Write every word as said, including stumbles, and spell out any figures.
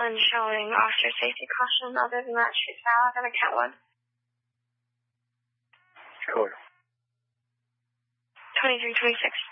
Scotland showing officer safety caution. Other than that, she's valid on account one. Code. twenty-three twenty-six.